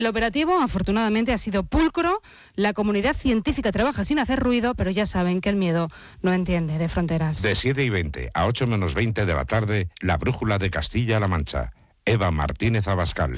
El operativo, afortunadamente, ha sido pulcro. La comunidad científica trabaja sin hacer ruido, pero ya saben que el miedo no entiende de fronteras. De 7:20 a 8:20 de la tarde, la brújula de Castilla-La Mancha. Eva Martínez Abascal.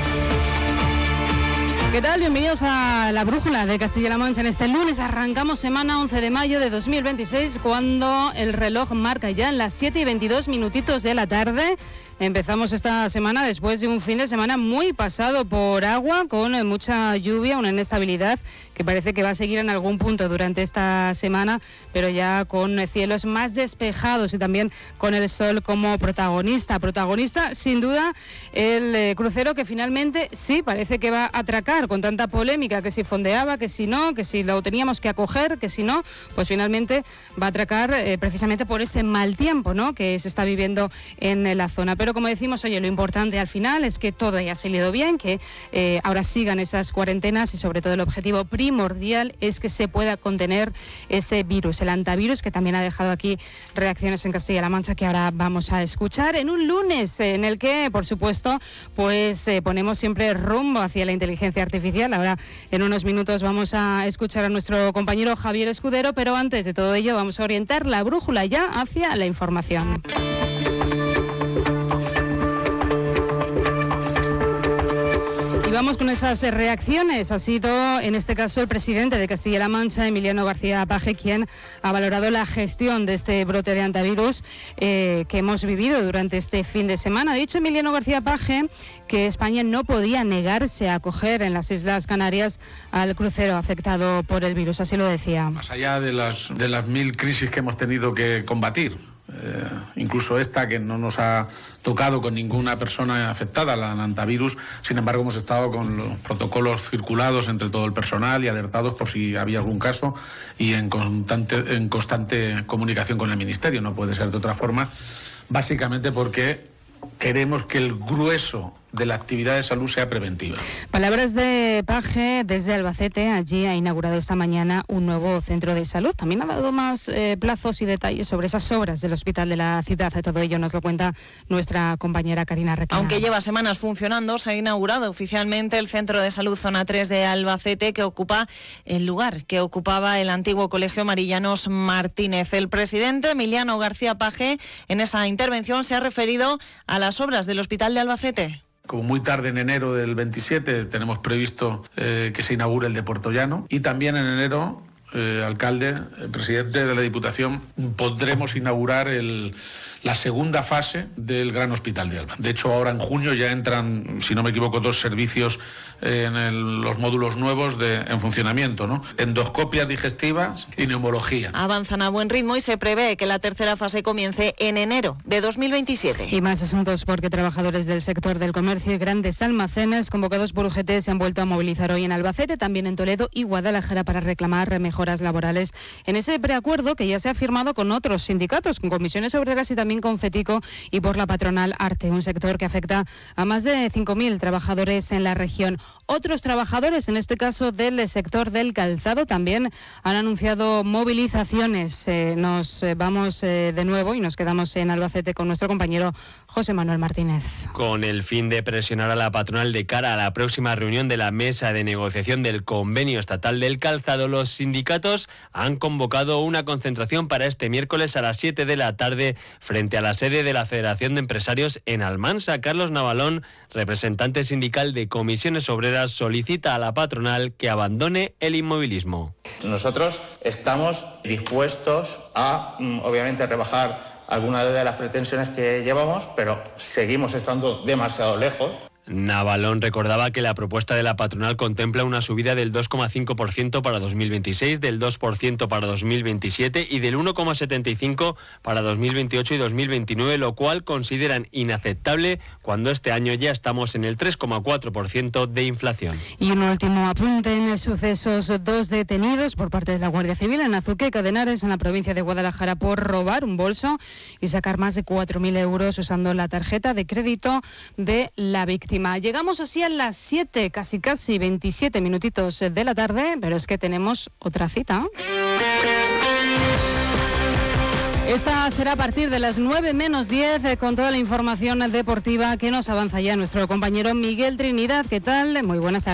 ¿Qué tal? Bienvenidos a la brújula de Castilla-La Mancha. En este lunes arrancamos semana 11 de mayo de 2026, cuando el reloj marca ya las 7:22 de la tarde. Empezamos esta semana después de un fin de semana muy pasado por agua, con mucha lluvia, una inestabilidad que parece que va a seguir en algún punto durante esta semana, pero ya con cielos más despejados y también con el sol como protagonista. Protagonista, sin duda, el crucero que finalmente sí parece que va a atracar, con tanta polémica, que si fondeaba, que si no, que si lo teníamos que acoger, que si no, pues finalmente va a atracar precisamente por ese mal tiempo, ¿no?, que se está viviendo en la zona. Pero como decimos, oye, lo importante al final es que todo haya salido bien, que ahora sigan esas cuarentenas y sobre todo el objetivo primordial es que se pueda contener ese virus, el hantavirus, que también ha dejado aquí reacciones en Castilla-La Mancha que ahora vamos a escuchar en un lunes en el que, por supuesto, pues ponemos siempre rumbo hacia la inteligencia artificial. Ahora en unos minutos vamos a escuchar a nuestro compañero Javier Escudero, pero antes de todo ello vamos a orientar la brújula ya hacia la información. Y vamos con esas reacciones. Ha sido, en este caso, el presidente de Castilla-La Mancha, Emiliano García Paje, quien ha valorado la gestión de este brote de hantavirus que hemos vivido durante este fin de semana. Ha dicho Emiliano García Paje que España no podía negarse a acoger en las Islas Canarias al crucero afectado por el virus. Así lo decía. Más allá de las 1000 crisis que hemos tenido que combatir, incluso esta que no nos ha tocado con ninguna persona afectada, la hantavirus, sin embargo hemos estado con los protocolos circulados entre todo el personal y alertados por si había algún caso y en constante comunicación con el Ministerio. No puede ser de otra forma, básicamente porque queremos que el grueso de la actividad de salud sea preventiva. Palabras de Paje desde Albacete. Allí ha inaugurado esta mañana un nuevo centro de salud. También ha dado más plazos y detalles sobre esas obras del hospital de la ciudad. Todo ello nos lo cuenta nuestra compañera Karina Requena. Aunque lleva semanas funcionando, se ha inaugurado oficialmente el Centro de Salud Zona 3 de Albacete, que ocupa el lugar que ocupaba el antiguo Colegio Marillanos Martínez. El presidente Emiliano García Paje en esa intervención se ha referido a las obras del hospital de Albacete. Como muy tarde en enero del 27 tenemos previsto que se inaugure el de Puertollano, y también en enero, alcalde, presidente de la Diputación, podremos inaugurar la segunda fase del Gran Hospital de Alba. De hecho, ahora en junio ya entran, si no me equivoco, 2 servicios en los módulos nuevos en funcionamiento, ¿no? Endoscopias digestivas y neumología. Avanzan a buen ritmo y se prevé que la tercera fase comience en enero de 2027. Y más asuntos, porque trabajadores del sector del comercio y grandes almacenes convocados por UGT se han vuelto a movilizar hoy en Albacete, también en Toledo y Guadalajara, para reclamar mejoras laborales en ese preacuerdo que ya se ha firmado con otros sindicatos, con comisiones obreras y también con FETICO y por la patronal ARTE, un sector que afecta a más de 5.000 trabajadores en la región. Otros trabajadores, en este caso del sector del calzado, también han anunciado movilizaciones. Nos vamos de nuevo y nos quedamos en Albacete con nuestro compañero José Manuel Martínez. Con el fin de presionar a la patronal de cara a la próxima reunión de la mesa de negociación del convenio estatal del calzado, los sindicatos han convocado una concentración para este miércoles a las 7 de la tarde frente a la sede de la Federación de Empresarios en Almansa. Carlos Navalón, representante sindical de Comisiones Obreras, solicita a la patronal que abandone el inmovilismo. Nosotros estamos dispuestos a, obviamente, rebajar algunas de las pretensiones que llevamos, pero seguimos estando demasiado lejos. Navalón recordaba que la propuesta de la patronal contempla una subida del 2,5% para 2026, del 2% para 2027 y del 1,75% para 2028 y 2029, lo cual consideran inaceptable cuando este año ya estamos en el 3,4% de inflación. Y un último apunte en el sucesos: 2 detenidos por parte de la Guardia Civil en Azuqueca de Henares, en la provincia de Guadalajara, por robar un bolso y sacar más de 4.000 euros usando la tarjeta de crédito de la víctima. Llegamos así a las 7, casi 27 minutitos de la tarde, pero es que tenemos otra cita. Esta será a partir de las 9 menos 10 con toda la información deportiva que nos avanza ya nuestro compañero Miguel Trinidad. ¿Qué tal? Muy buenas tardes.